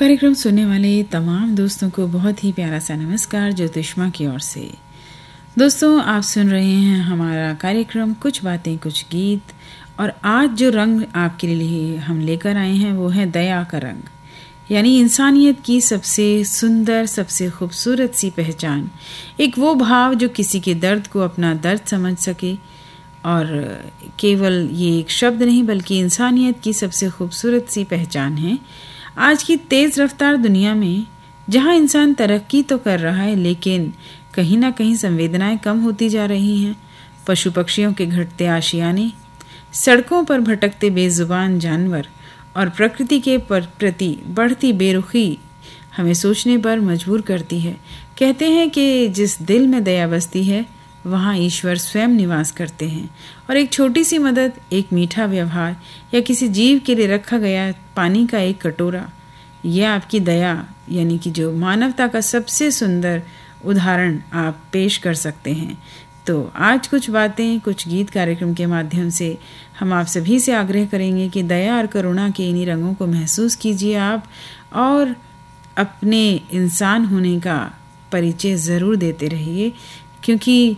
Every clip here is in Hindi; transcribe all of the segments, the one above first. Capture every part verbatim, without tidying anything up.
कार्यक्रम सुनने वाले तमाम दोस्तों को बहुत ही प्यारा सा नमस्कार ज्योतिष्मा की ओर से। दोस्तों, आप सुन रहे हैं हमारा कार्यक्रम कुछ बातें कुछ गीत, और आज जो रंग आपके लिए हम लेकर आए हैं वो है दया का रंग, यानी इंसानियत की सबसे सुंदर, सबसे खूबसूरत सी पहचान। एक वो भाव जो किसी के दर्द को अपना दर्द समझ सके, और केवल ये एक शब्द नहीं बल्कि इंसानियत की सबसे खूबसूरत सी पहचान है। आज की तेज़ रफ्तार दुनिया में जहाँ इंसान तरक्की तो कर रहा है, लेकिन कहीं ना कहीं संवेदनाएं कम होती जा रही हैं। पशु पक्षियों के घटते आशियाने, सड़कों पर भटकते बेजुबान जानवर और प्रकृति के प्रति बढ़ती बेरुखी हमें सोचने पर मजबूर करती है। कहते हैं कि जिस दिल में दया बसती है वहाँ ईश्वर स्वयं निवास करते हैं, और एक छोटी सी मदद, एक मीठा व्यवहार या किसी जीव के लिए रखा गया पानी का एक कटोरा, यह आपकी दया यानी कि जो मानवता का सबसे सुंदर उदाहरण आप पेश कर सकते हैं। तो आज कुछ बातें कुछ गीत कार्यक्रम के माध्यम से हम आप सभी से आग्रह करेंगे कि दया और करुणा के इन्हीं रंगों को महसूस कीजिए आप, और अपने इंसान होने का परिचय ज़रूर देते रहिए, क्योंकि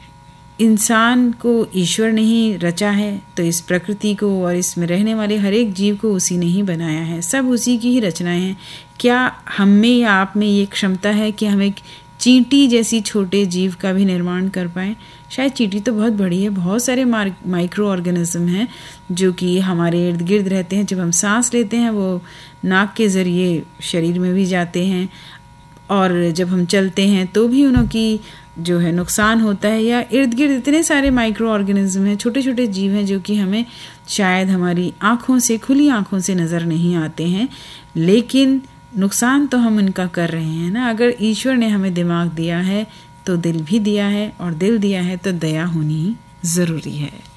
इंसान को ईश्वर ने ही रचा है, तो इस प्रकृति को और इसमें रहने वाले हर एक जीव को उसी ने ही बनाया है। सब उसी की ही रचनाएं हैं। क्या हम में या आप में ये क्षमता है कि हम एक चींटी जैसी छोटे जीव का भी निर्माण कर पाएँ? शायद चींटी तो बहुत बड़ी है, बहुत सारे माइक्रो ऑर्गेनिज्म हैं जो कि हमारे इर्द गिर्द रहते हैं। जब हम सांस लेते हैं वो नाक के ज़रिए शरीर में भी जाते हैं, और जब हम चलते हैं तो भी उनकी जो है नुकसान होता है। या इर्द गिर्द इतने सारे माइक्रो ऑर्गेनिज्म हैं, छोटे छोटे जीव हैं जो कि हमें शायद हमारी आँखों से, खुली आँखों से नज़र नहीं आते हैं, लेकिन नुकसान तो हम इनका कर रहे हैं ना। अगर ईश्वर ने हमें दिमाग दिया है तो दिल भी दिया है, और दिल दिया है तो दया होनी ज़रूरी है।